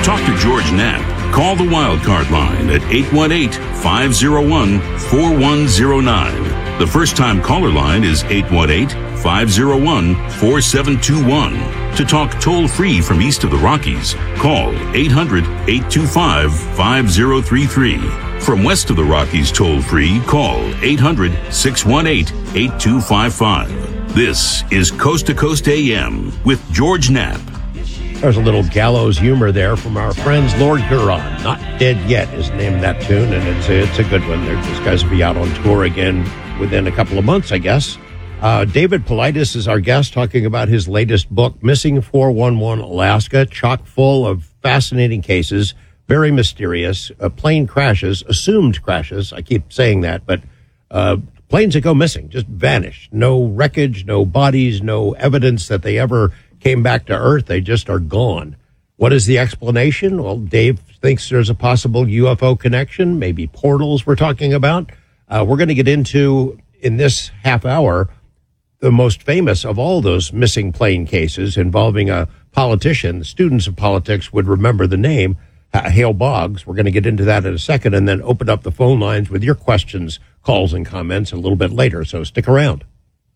talk to George Knapp, call the Wildcard line at 818-501-4109. The first-time caller line is 818-501-4721. To talk toll-free from east of the Rockies, call 800-825-5033. From west of the Rockies toll-free, call 800-618-8255. This is Coast to Coast AM with George Knapp. There's a little gallows humor there from our friends Lord Huron. Not Dead Yet is the name of that tune, and it's a good one. These guys will be out on tour again within a couple of months, I guess. David Paulides is our guest, talking about his latest book, Missing 411 Alaska, chock full of fascinating cases, very mysterious, plane crashes, assumed crashes. I keep saying that, but planes that go missing, just vanish. No wreckage, no bodies, no evidence that they ever came back to Earth. They just are gone. What is the explanation? Well, Dave thinks there's a possible UFO connection, maybe portals we're talking about. We're going to get into, in this half hour, the most famous of all those missing plane cases involving a politician. Students of politics would remember the name, Hale Boggs. We're going to get into that in a second and then open up the phone lines with your questions, calls, and comments a little bit later, so stick around.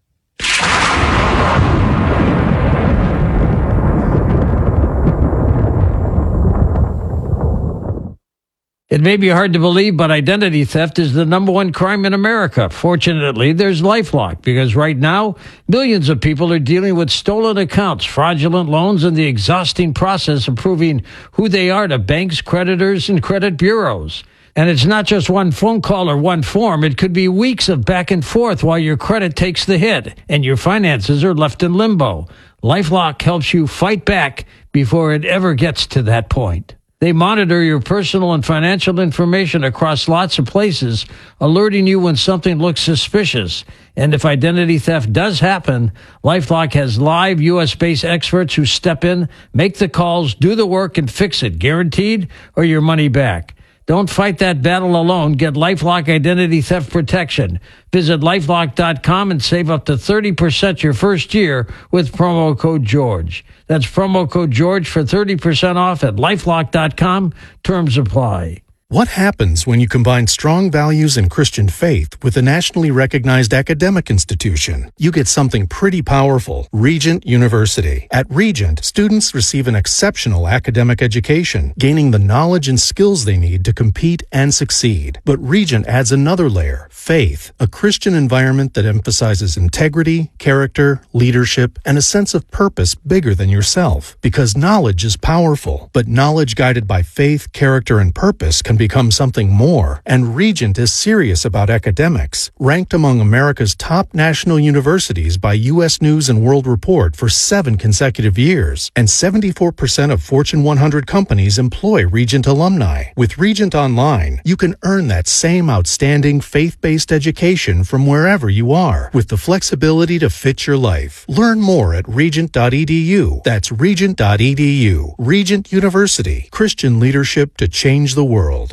It may be hard to believe, but identity theft is the number one crime in America. Fortunately, there's LifeLock, because right now, millions of people are dealing with stolen accounts, fraudulent loans, and the exhausting process of proving who they are to banks, creditors, and credit bureaus. And it's not just one phone call or one form. It could be weeks of back and forth while your credit takes the hit and your finances are left in limbo. LifeLock helps you fight back before it ever gets to that point. They monitor your personal and financial information across lots of places, alerting you when something looks suspicious. And if identity theft does happen, LifeLock has live U.S.-based experts who step in, make the calls, do the work, and fix it, guaranteed, or your money back. Don't fight that battle alone. Get LifeLock Identity Theft Protection. Visit LifeLock.com and save up to 30% your first year with promo code George. That's promo code George for 30% off at LifeLock.com. Terms apply. What happens when you combine strong values and Christian faith with a nationally recognized academic institution? You get something pretty powerful. Regent University. At Regent, students receive an exceptional academic education, gaining the knowledge and skills they need to compete and succeed. But Regent adds another layer, faith, a Christian environment that emphasizes integrity, character, leadership, and a sense of purpose bigger than yourself. Because knowledge is powerful, but knowledge guided by faith, character, and purpose can become something more, and Regent is serious about academics. Ranked among America's top national universities by U.S. News and World Report for 7 consecutive years, and 74% of Fortune 100 companies employ Regent alumni. With Regent Online, you can earn that same outstanding faith-based education from wherever you are, with the flexibility to fit your life. Learn more at regent.edu. That's regent.edu. Regent University, Christian leadership to change the world.